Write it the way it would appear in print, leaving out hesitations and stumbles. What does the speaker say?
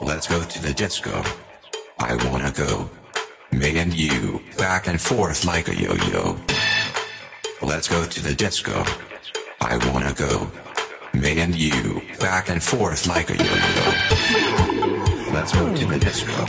Let's go to the disco. I wanna go. Me and you, back and forth like a yo-yo. Let's go to the disco. I wanna go. Me and you, back and forth like a yo-yo. Let's go to the disco.